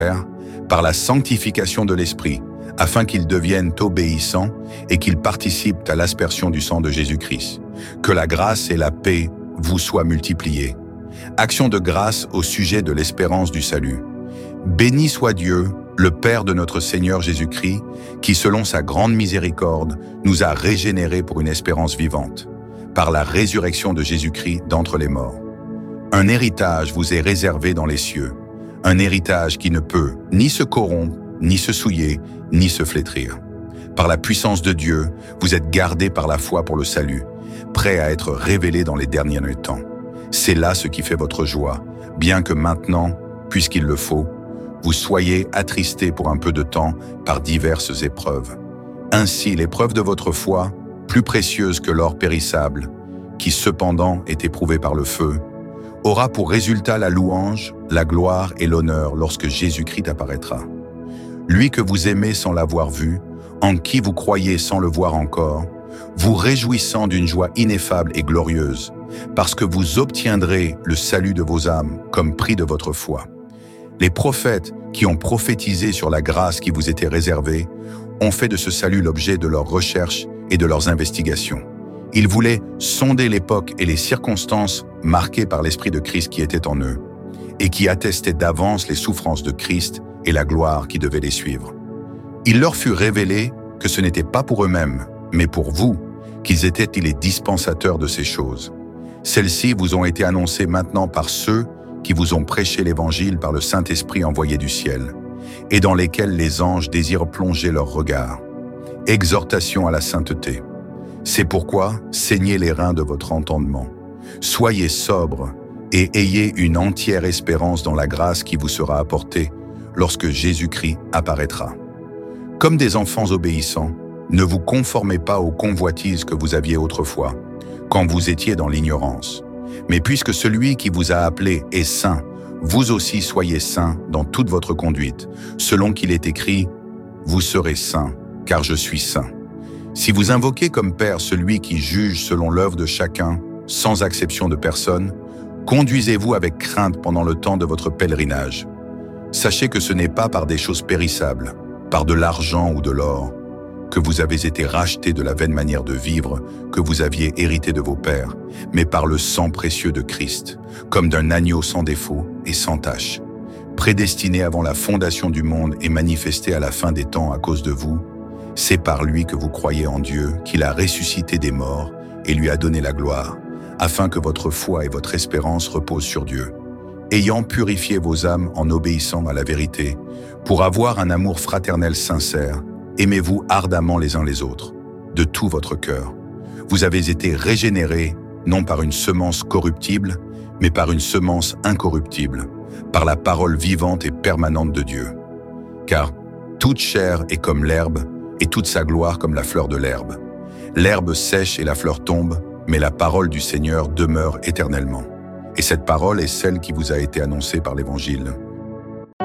par la sanctification de l'Esprit, afin qu'ils deviennent obéissants et qu'ils participent à l'aspersion du sang de Jésus-Christ. Que la grâce et la paix vous soient multipliées. Action de grâce au sujet de l'espérance du salut. Béni soit Dieu, le Père de notre Seigneur Jésus-Christ, qui, selon sa grande miséricorde, nous a régénérés pour une espérance vivante, par la résurrection de Jésus-Christ d'entre les morts. Un héritage vous est réservé dans les cieux, un héritage qui ne peut ni se corrompre, ni se souiller, ni se flétrir. Par la puissance de Dieu, vous êtes gardés par la foi pour le salut, prêts à être révélés dans les derniers temps. C'est là ce qui fait votre joie, bien que maintenant, puisqu'il le faut, vous soyez attristés pour un peu de temps par diverses épreuves. Ainsi, l'épreuve de votre foi, plus précieuse que l'or périssable, qui cependant est éprouvé par le feu, aura pour résultat la louange, la gloire et l'honneur lorsque Jésus-Christ apparaîtra. Lui que vous aimez sans l'avoir vu, en qui vous croyez sans le voir encore, vous réjouissant d'une joie ineffable et glorieuse, parce que vous obtiendrez le salut de vos âmes comme prix de votre foi. Les prophètes qui ont prophétisé sur la grâce qui vous était réservée ont fait de ce salut l'objet de leurs recherches et de leurs investigations. Ils voulaient sonder l'époque et les circonstances marquées par l'Esprit de Christ qui était en eux, et qui attestaient d'avance les souffrances de Christ et la gloire qui devait les suivre. Il leur fut révélé que ce n'était pas pour eux-mêmes, mais pour vous, qu'ils étaient les dispensateurs de ces choses. Celles-ci vous ont été annoncées maintenant par ceux qui vous ont prêché l'Évangile par le Saint-Esprit envoyé du ciel, et dans lesquels les anges désirent plonger leur regard. Exhortation à la sainteté. C'est pourquoi saignez les reins de votre entendement. Soyez sobres et ayez une entière espérance dans la grâce qui vous sera apportée lorsque Jésus-Christ apparaîtra. Comme des enfants obéissants, ne vous conformez pas aux convoitises que vous aviez autrefois, quand vous étiez dans l'ignorance. Mais puisque celui qui vous a appelé est saint, vous aussi soyez saints dans toute votre conduite, selon qu'il est écrit « Vous serez saints, car je suis saint ». Si vous invoquez comme Père celui qui juge selon l'œuvre de chacun, sans acception de personne, conduisez-vous avec crainte pendant le temps de votre pèlerinage. Sachez que ce n'est pas par des choses périssables, par de l'argent ou de l'or, que vous avez été rachetés de la vaine manière de vivre que vous aviez hérité de vos pères, mais par le sang précieux de Christ, comme d'un agneau sans défaut et sans tache, prédestiné avant la fondation du monde et manifesté à la fin des temps à cause de vous. C'est par lui que vous croyez en Dieu, qu'il a ressuscité des morts et lui a donné la gloire, afin que votre foi et votre espérance reposent sur Dieu. Ayant purifié vos âmes en obéissant à la vérité, pour avoir un amour fraternel sincère, aimez-vous ardemment les uns les autres, de tout votre cœur. Vous avez été régénérés, non par une semence corruptible, mais par une semence incorruptible, par la parole vivante et permanente de Dieu. Car toute chair est comme l'herbe, et toute sa gloire comme la fleur de l'herbe. L'herbe sèche et la fleur tombe, mais la parole du Seigneur demeure éternellement. Et cette parole est celle qui vous a été annoncée par l'Évangile.